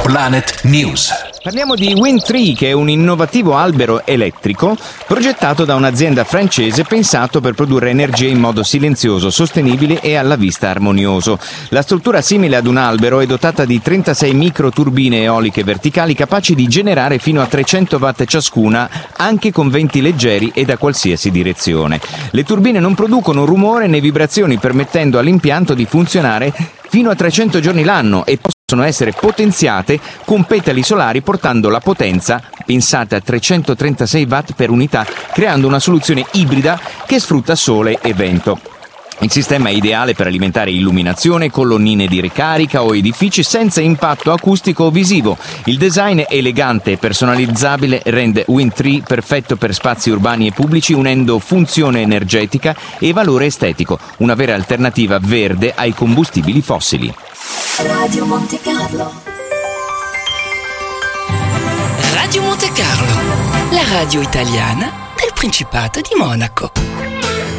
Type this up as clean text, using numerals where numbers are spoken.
Planet News. Parliamo di Wind3, che è un innovativo albero elettrico progettato da un'azienda francese pensato per produrre energia in modo silenzioso, sostenibile e alla vista armonioso. La struttura, simile ad un albero, è dotata di 36 microturbine eoliche verticali capaci di generare fino a 300 watt ciascuna, anche con venti leggeri e da qualsiasi direzione. Le turbine non producono rumore né vibrazioni, permettendo all'impianto di funzionare fino a 300 giorni l'anno e possono essere potenziate con petali solari, portando la potenza, pensate, a 336 watt per unità, creando una soluzione ibrida che sfrutta sole e vento. Il sistema è ideale per alimentare illuminazione, colonnine di ricarica o edifici senza impatto acustico o visivo. Il design elegante e personalizzabile rende Wind3 perfetto per spazi urbani e pubblici, unendo funzione energetica e valore estetico, una vera alternativa verde ai combustibili fossili. Radio Monte Carlo. Radio Monte Carlo, la radio italiana del Principato di Monaco.